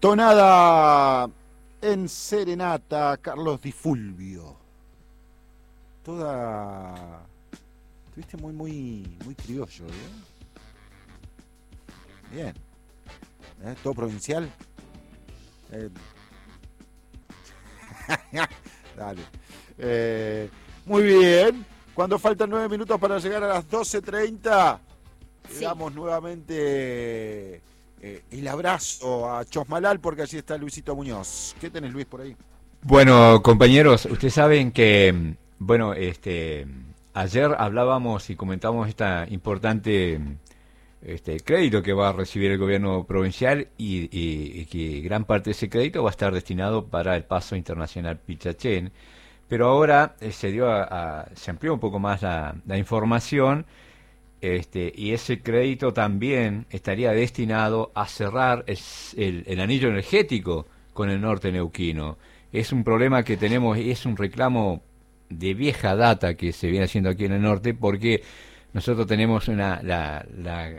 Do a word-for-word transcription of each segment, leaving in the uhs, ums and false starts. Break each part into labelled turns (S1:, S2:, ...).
S1: Tonada en serenata, Carlos Di Fulvio. Toda... Estuviste muy, muy, muy criollo, ¿eh? Bien. ¿Eh? ¿Todo provincial? Eh... Dale. Eh, muy bien. Cuando faltan nueve minutos para llegar a las doce treinta, sí, le damos nuevamente eh, el abrazo a Chosmalal, porque allí está Luisito Muñoz. ¿Qué tenés, Luis, por ahí?
S2: Bueno, compañeros, ustedes saben que, bueno, este, ayer hablábamos y comentamos esta importante este crédito que va a recibir el gobierno provincial y, y, y que gran parte de ese crédito va a estar destinado para el paso internacional Pichachén. Pero ahora eh, se dio a, a, se amplió un poco más la, la información, este, y ese crédito también estaría destinado a cerrar el, el, el anillo energético con el norte neuquino. Es un problema que tenemos y es un reclamo de vieja data que se viene haciendo aquí en el norte, porque nosotros tenemos una la, la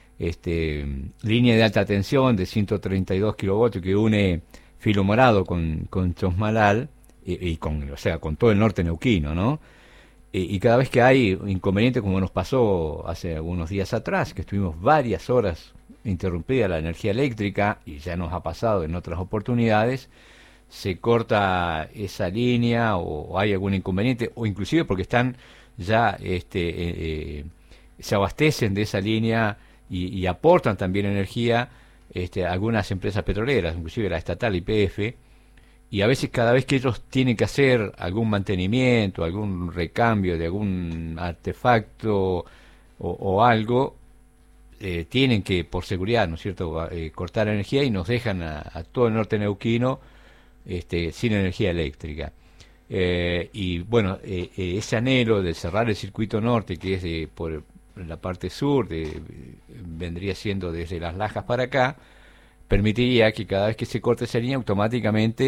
S2: este, línea de alta tensión de ciento treinta y dos kilovoltios que une Filo Morado con, con Chosmalal, y, y con, o sea, con todo el norte neuquino, ¿no? Y, y cada vez que hay inconvenientes, como nos pasó hace algunos días atrás, que estuvimos varias horas interrumpida la energía eléctrica, y ya nos ha pasado en otras oportunidades, se corta esa línea o, o hay algún inconveniente, o inclusive porque están ya este eh, se abastecen de esa línea y, y aportan también energía este, algunas empresas petroleras, inclusive la estatal Y P F, y a veces cada vez que ellos tienen que hacer algún mantenimiento, algún recambio de algún artefacto o, o algo, eh, tienen que, por seguridad, ¿no es cierto?, eh, cortar energía y nos dejan a, a todo el norte neuquino este, sin energía eléctrica. Eh, y bueno, eh, eh, ese anhelo de cerrar el circuito norte, que es de, por la parte sur, de, vendría siendo desde Las Lajas para acá, permitiría que cada vez que se corte esa línea automáticamente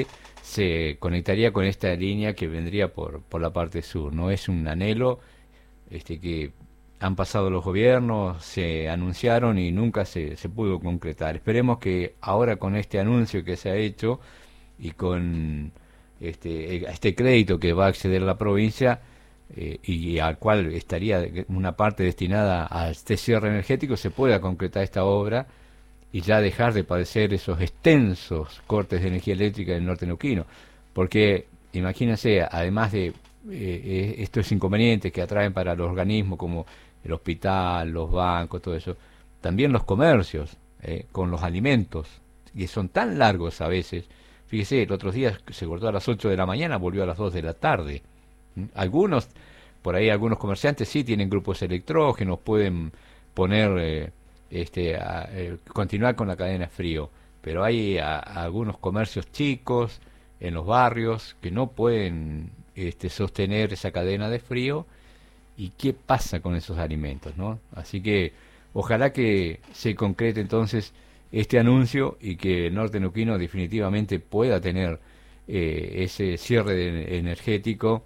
S2: se conectaría con esta línea que vendría por, por la parte sur. No es un anhelo este, que han pasado los gobiernos, se anunciaron y nunca se, se pudo concretar. Esperemos que ahora con este anuncio que se ha hecho y con este, este crédito que va a acceder la provincia eh, y al cual estaría una parte destinada a este cierre energético, se pueda concretar esta obra y ya dejar de padecer esos extensos cortes de energía eléctrica del norte neuquino. Porque, imagínense, además de eh, estos inconvenientes que atraen para los organismos como el hospital, los bancos, todo eso, también los comercios, eh, con los alimentos, que son tan largos a veces. Fíjese, el otro día se cortó a las ocho de la mañana, volvió a las dos de la tarde. Algunos, por ahí algunos comerciantes sí tienen grupos electrógenos, pueden poner... Eh, Este, a, eh, continuar con la cadena de frío, pero hay a, a algunos comercios chicos en los barrios que no pueden este, sostener esa cadena de frío. ¿Y qué pasa con esos alimentos, no? Así que ojalá que se concrete entonces este anuncio y que el norte neuquino definitivamente pueda tener eh, ese cierre de, energético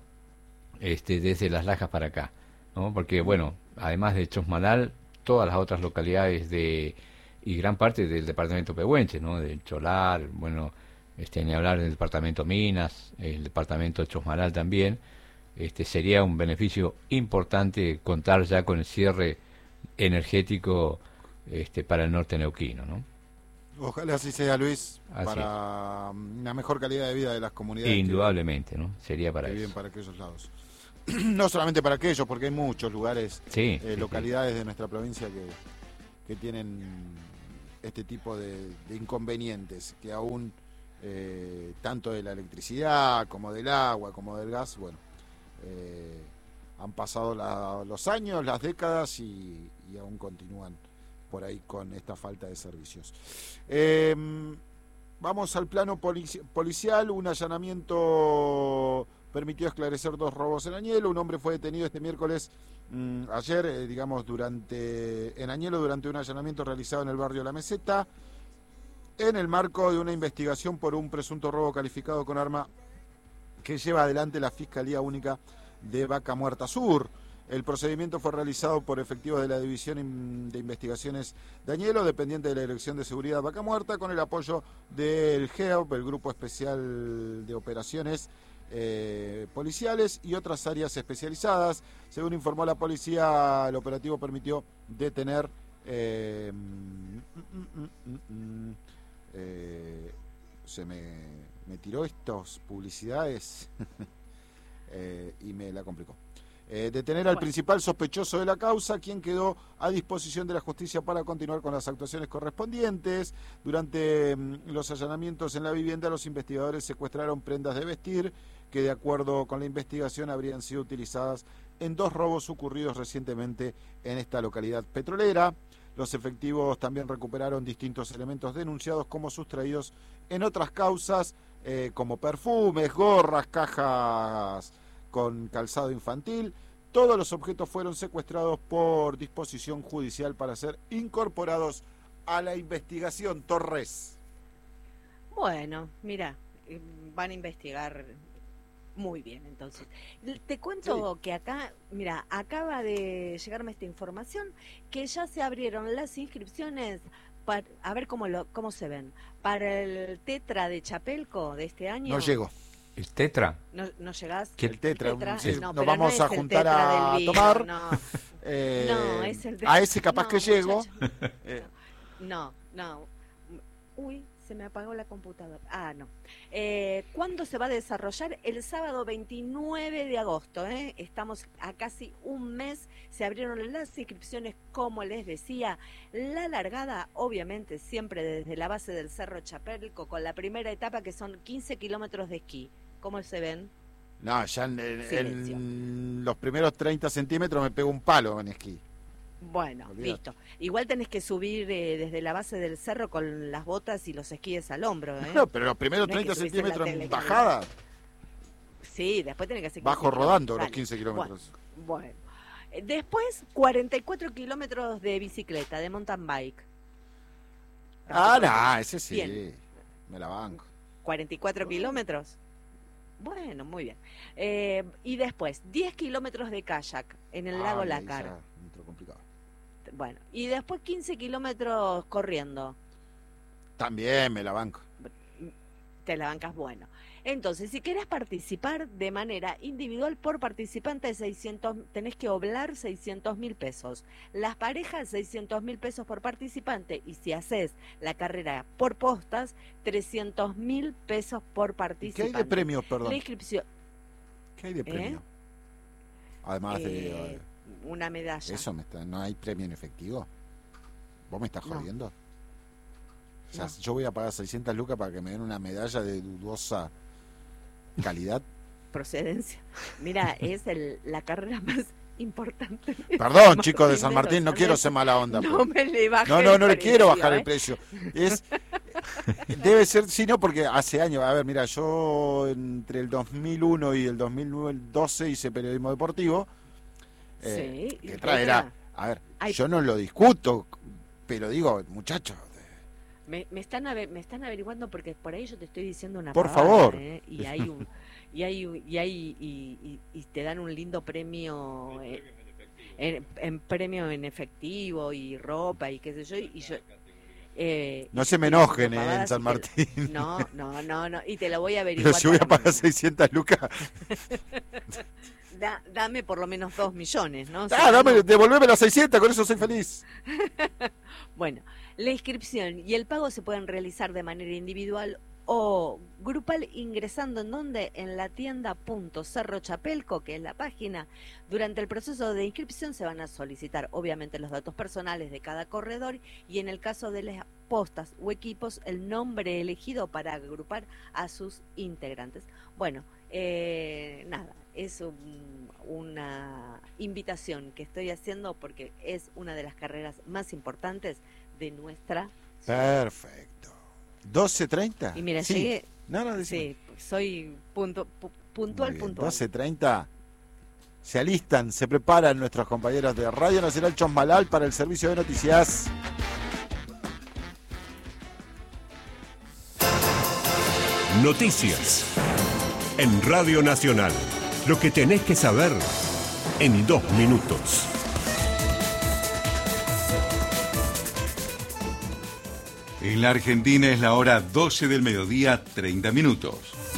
S2: este, desde Las Lajas para acá, ¿no? Porque bueno, además de Chosmalal, todas las otras localidades de y gran parte del departamento Pehuenche, ¿no? Del Cholar, bueno, este, ni hablar del departamento Minas, el departamento Chosmalal también, este, sería un beneficio importante contar ya con el cierre energético este, para el norte neuquino, ¿no?
S1: Ojalá así sea, Luis,
S2: así
S1: para
S2: es.
S1: una mejor calidad de vida de las comunidades.
S2: Indudablemente, que, ¿no? Sería para
S1: que
S2: eso.
S1: viven para aquellos lados. No solamente para aquellos, porque hay muchos lugares,
S2: sí,
S1: eh,
S2: sí,
S1: localidades
S2: sí.
S1: de nuestra provincia que, que tienen este tipo de, de inconvenientes, que aún eh, tanto de la electricidad como del agua, como del gas, bueno, eh, han pasado la, los años, las décadas y, y aún continúan por ahí con esta falta de servicios. Eh, vamos al plano polici- policial, un allanamiento permitió esclarecer dos robos en Añelo. Un hombre fue detenido este miércoles, mmm, ayer, eh, digamos, durante en Añelo, durante un allanamiento realizado en el barrio La Meseta, en el marco de una investigación por un presunto robo calificado con arma que lleva adelante la Fiscalía Única de Vaca Muerta Sur. El procedimiento fue realizado por efectivos de la División de Investigaciones Dañelo, dependiente de la Dirección de Seguridad Vaca Muerta, con el apoyo del G E O P, el Grupo Especial de Operaciones eh, Policiales y otras áreas especializadas. Según informó la policía, el operativo permitió detener eh, mm, mm, mm, mm, eh, se me, me tiró estas publicidades eh, y me la complicó. Eh, detener al bueno. principal sospechoso de la causa, quien quedó a disposición de la justicia para continuar con las actuaciones correspondientes. Durante mm, los allanamientos en la vivienda, los investigadores secuestraron prendas de vestir que, de acuerdo con la investigación, habrían sido utilizadas en dos robos ocurridos recientemente en esta localidad petrolera. Los efectivos también recuperaron distintos elementos denunciados como sustraídos en otras causas, eh, como perfumes, gorras, cajas con calzado infantil. Todos los objetos fueron secuestrados por disposición judicial para ser incorporados a la investigación. Torres.
S3: Bueno, mira, van a investigar muy bien, entonces. Te cuento sí. que acá, mira, acaba de llegarme esta información, que ya se abrieron las inscripciones para, a ver cómo, lo, cómo se ven, para el Tetra de Chapelco de este año.
S1: No llego.
S2: ¿El Tetra?
S3: ¿No, no llegás?
S1: ¿El Tetra? El tetra?
S3: Sí,
S1: no, nos vamos no a juntar a vino, tomar.
S3: No,
S1: eh,
S3: no es el de...
S1: A ese capaz no, que llego.
S3: eh. No, no. Uy, se me apagó la computadora. Ah, no. Eh, ¿Cuándo se va a desarrollar? El sábado veintinueve de agosto. ¿eh? Estamos a casi un mes. Se abrieron las inscripciones, como les decía. La largada, obviamente, siempre desde la base del Cerro Chapelco, con la primera etapa que son quince kilómetros de esquí. ¿Cómo se ven?
S1: No, ya en, en los primeros treinta centímetros me pego un palo en esquí.
S3: Bueno, Olvidate. Listo. Igual tenés que subir eh, desde la base del cerro con las botas y los esquíes al hombro. ¿eh?
S1: No, pero los primeros no treinta centímetros en bajada.
S3: Sí, después tenés que hacer...
S1: Bajo rodando vale. Los quince kilómetros.
S3: Bueno, bueno. Después cuarenta y cuatro kilómetros de bicicleta, de mountain bike.
S1: Ah, no, ese sí.
S3: Bien.
S1: Me la banco.
S3: cuarenta y cuatro kilómetros. Bueno, muy bien. Eh, y después, diez kilómetros de kayak en el ah, lago Lácar.
S1: Complicado.
S3: Bueno, y después quince kilómetros corriendo.
S1: También me la banco.
S3: Te la bancas, bueno. Entonces, si querés participar de manera individual por participante, seiscientos, tenés que oblar seiscientos mil pesos. Las parejas, seiscientos mil pesos por participante. Y si haces la carrera por postas, trescientos mil pesos por participante.
S1: ¿Qué hay de premios, perdón?
S3: La inscripción.
S1: ¿Qué hay de premio? ¿Eh? Además
S3: eh,
S1: de...
S3: una medalla.
S1: Eso me está, ¿no hay premio en efectivo? ¿Vos me estás jodiendo? No. O sea, no. Yo voy a pagar seiscientas lucas para que me den una medalla de dudosa calidad.
S3: Procedencia. Mira, es el, la carrera más importante.
S1: Perdón, chicos de San Martín, no quiero ser mala onda.
S3: No me le bajes
S1: No, no, no le quiero bajar
S3: ¿eh?
S1: el precio. Es debe ser, sí, no, porque hace años, a ver, mira, yo entre el dos mil uno y el dos mil doce hice periodismo deportivo. Eh,
S3: sí,
S1: que traerá, a ver, Ay, yo no lo discuto, pero digo, muchachos.
S3: Me, me están ave, me están averiguando porque por ahí yo te estoy diciendo una
S1: por
S3: pavada,
S1: favor
S3: ¿eh? y hay un y hay y hay y, y, y te dan un lindo premio eh, en, en premio en efectivo y ropa y qué sé yo y yo eh,
S1: no se me enojen eh, en San Martín.
S3: Te, no, no, no, no, y te lo voy a averiguar.
S1: Pero si voy a pagar seiscientas lucas.
S3: Da, dame por lo menos dos millones, ¿no? O
S1: sea, ah, dame, no... devolveme las seiscientas, con eso soy feliz.
S3: Bueno, la inscripción y el pago se pueden realizar de manera individual o grupal ingresando en donde en la tienda punto Cerro Chapelco, que es la página. Durante el proceso de inscripción se van a solicitar obviamente los datos personales de cada corredor y en el caso de las postas o equipos el nombre elegido para agrupar a sus integrantes. Bueno, eh, nada, es un, una invitación que estoy haciendo porque es una de las carreras más importantes de nuestra
S1: ciudad. Perfecto. doce treinta.
S3: Y mira,
S1: sí.
S3: llegué.
S1: No, no,
S3: sí, soy punto, pu, puntual, puntual.
S1: doce treinta. Se alistan, se preparan nuestros compañeros de Radio Nacional Chosmalal para el servicio de noticias.
S4: Noticias en Radio Nacional. Lo que tenés que saber en dos minutos.
S5: En la Argentina es la hora doce del mediodía, treinta minutos.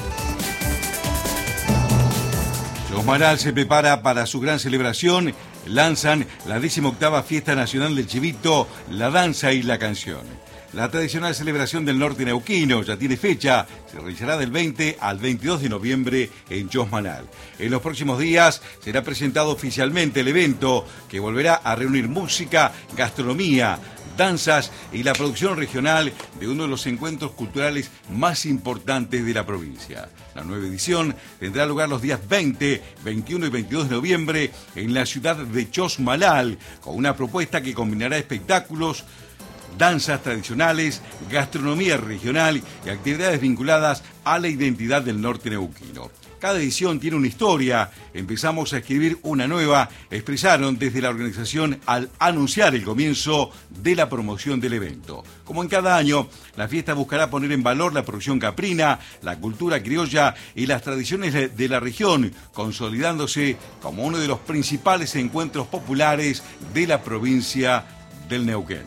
S5: Yosmalal se prepara para su gran celebración. Lanzan la decimoctava Fiesta Nacional del Chivito, la danza y la canción. La tradicional celebración del norte neuquino ya tiene fecha, se realizará del veinte al veintidós de noviembre en Yosmalal. En los próximos días será presentado oficialmente el evento, que volverá a reunir música, gastronomía, danzas y la producción regional de uno de los encuentros culturales más importantes de la provincia. La nueva edición tendrá lugar los días veinte, veintiuno y veintidós de noviembre en la ciudad de Yosmalal, con una propuesta que combinará espectáculos, danzas tradicionales, gastronomía regional y actividades vinculadas a la identidad del norte neuquino. Cada edición tiene una historia. Empezamos a escribir una nueva, expresaron desde la organización al anunciar el comienzo de la promoción del evento. Como en cada año, la fiesta buscará poner en valor la producción caprina, la cultura criolla y las tradiciones de la región, consolidándose como uno de los principales encuentros populares de la provincia del Neuquén.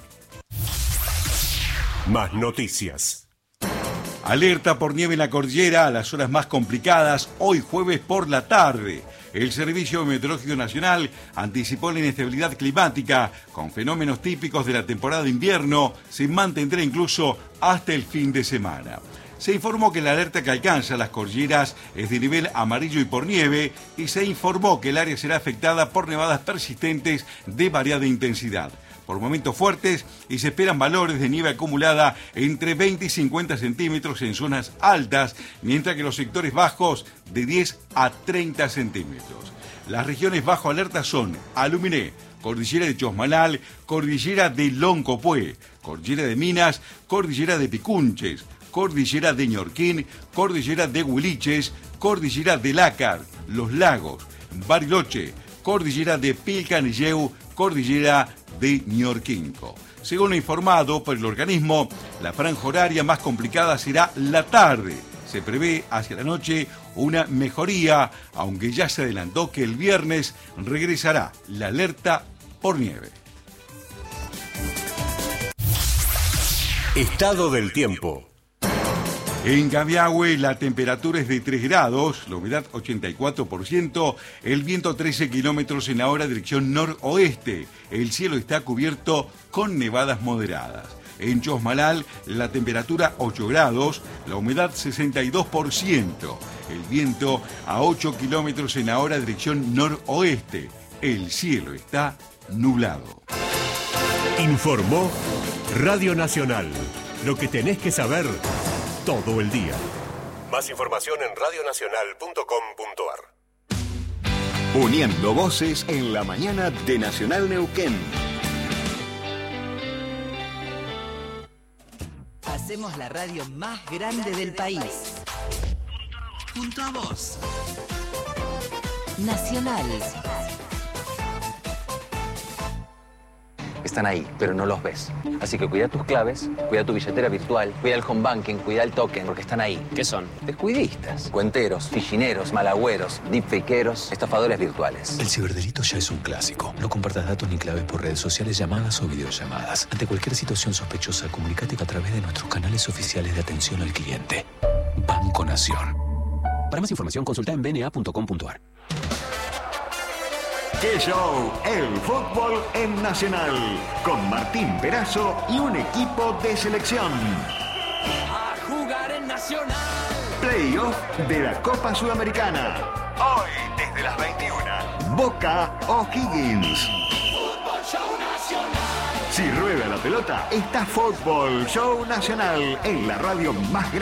S4: Más noticias.
S5: Alerta por nieve en la cordillera a las horas más complicadas, hoy jueves por la tarde. El Servicio Meteorológico Nacional anticipó la inestabilidad climática con fenómenos típicos de la temporada de invierno, se mantendrá incluso hasta el fin de semana. Se informó que la alerta que alcanza las cordilleras es de nivel amarillo y por nieve, y se informó que el área será afectada por nevadas persistentes de variada intensidad, por momentos fuertes, y se esperan valores de nieve acumulada entre veinte y cincuenta centímetros en zonas altas, mientras que los sectores bajos de diez a treinta centímetros. Las regiones bajo alerta son Aluminé, Cordillera de Yosmalal, Cordillera de Loncopué, Cordillera de Minas, Cordillera de Picunches, Cordillera de Ñorquín, Cordillera de Huiliches, Cordillera de Lácar, Los Lagos, Bariloche, Cordillera de Pilcanilleu, Cordillera de Ñorquinco. Según lo informado por el organismo, la franja horaria más complicada será la tarde. Se prevé hacia la noche una mejoría, aunque ya se adelantó que el viernes regresará la alerta por nieve.
S4: Estado del tiempo.
S5: En Cabiahue la temperatura es de tres grados, la humedad ochenta y cuatro por ciento, el viento trece kilómetros en la hora dirección noroeste. El cielo está cubierto con nevadas moderadas. En Yosmalal la temperatura ocho grados, la humedad sesenta y dos por ciento. El viento a ocho kilómetros en la hora dirección noroeste. El cielo está nublado.
S4: Informó Radio Nacional. Lo que tenés que saber todo el día. Más información en radio nacional punto com punto a r.
S6: Uniendo voces en la mañana de Nacional Neuquén.
S7: Hacemos la radio más grande del país. Junto a vos. Nacional.
S8: Están ahí, pero no los ves. Así que cuida tus claves, cuida tu billetera virtual, cuida el home banking, cuida el token, porque están ahí.
S9: ¿Qué son?
S8: Descuidistas, cuenteros, fichineros, malagüeros, deepfakeros, estafadores virtuales.
S10: El ciberdelito ya es un clásico. No compartas datos ni claves por redes sociales, llamadas o videollamadas. Ante cualquier situación sospechosa, comunícate a través de nuestros canales oficiales de atención al cliente. Banco Nación. Para más información, consulta en b n a punto com punto a r.
S6: ¡Qué show! El fútbol en Nacional, con Martín Perazo y un equipo de selección.
S11: A jugar en Nacional.
S6: Playoff de la Copa Sudamericana. Hoy, desde las veintiuna. Boca O'Higgins.
S11: Fútbol Show Nacional.
S6: Si rueda la pelota, está Fútbol Show Nacional en la radio más grande.